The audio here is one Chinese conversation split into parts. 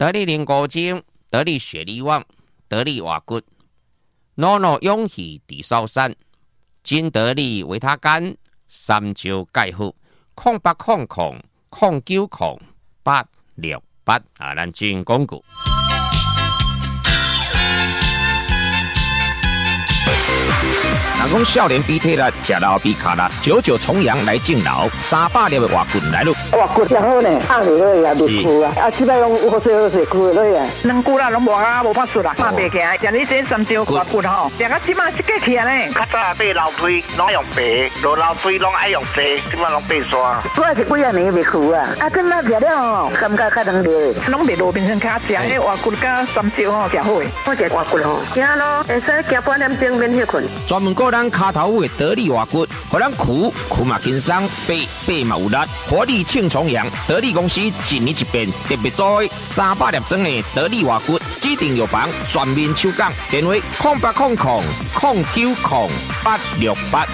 得力灵骨精，得力血力旺，得力瓦骨，诺诺勇气地少山，金得力维他干，三焦钙护，0800090868啊，咱进广告。 人讲少年比体力，吃老比卡力，99重阳来敬老，300粒的活骨来咯。 活骨真好呢，放落去也袂枯啊，即摆拢好势枯落去啊。两骨啦，拢无法术啦，拍袂起来。像你这三焦活骨吼，两个即摆一个起来呢。较早爬楼梯拢用爬，落楼梯拢爱用坐，即摆拢爬山。我是几啊年袂枯啊，今仔食了吼，感觉较能流，拢袂路变成较食迄活骨甲三焦吼，食好诶。我食活骨吼，行咯，会使行半点钟免休困。 专门个咱骹头的得力活骨，互咱苦嘛轻松，背嘛有力，活力庆重阳。得力公司一年一变，特别做300粒装的得力活骨，指定药房全面抽奖，电话0800090868。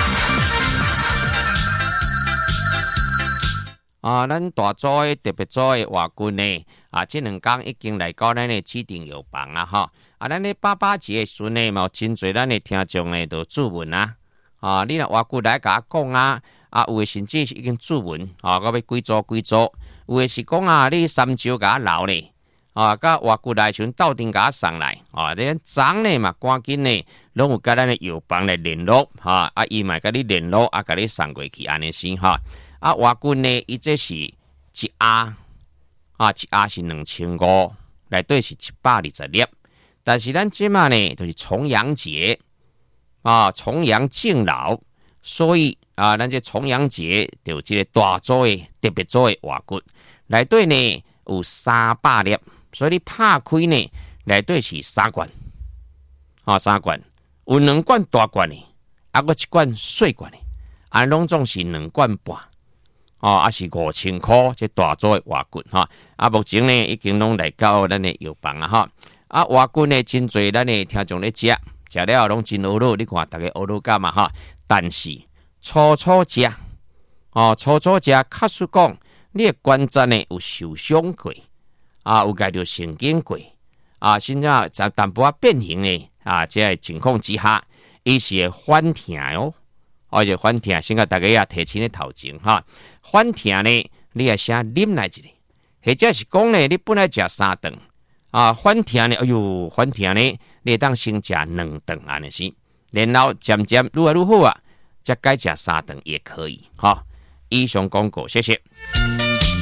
咱大组的特别组的活骨呢，这两天已经来到咱的指定药房啊，哈。咱咧88节的时阵呢，嘛有真侪咱的听众呢，都注文啊，你若活骨来甲我讲啊，有诶甚至是已经注文我要几组，有诶是讲你三焦甲我留咧，甲活骨来时阵斗阵甲我送来，你昨呢嘛赶紧呢，拢有甲咱的药房来联络，伊嘛甲你联络，甲你送过去安尼先活骨呢，伊这是一盒，一盒是2500，内底是120粒。但是咱即马呢，就是重阳节重阳敬老，所以咱这重阳节就有这个大组的特别组的活骨，内底呢有300粒，所以你拍开呢，内底是3罐，3罐，有2罐大罐的，还有1罐小罐的，拢总是2罐半，是5000块，这大组的活骨目前呢已经拢来到咱的药房活骨呢真侪咱的听众咧食了拢真好乐，你看大家好乐感嘛但是初初食确实讲你的关节呢有受伤过有解到神经过甚至在淡薄变形呢这个情况之下，伊是会反痛哦，而且反痛先甲大家也提醒咧头前反痛呢，你也先啉来一个，或者是讲呢，你本来食3顿。反痛呢，反痛呢，你当先食2顿安尼先，然后渐渐愈来愈好再改食3顿也可以以上广告，谢谢。